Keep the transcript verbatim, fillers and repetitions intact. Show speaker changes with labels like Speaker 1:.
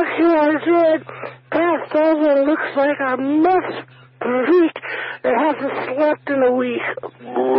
Speaker 1: backyard passed over, looks like a mess freak that hasn't slept in a week.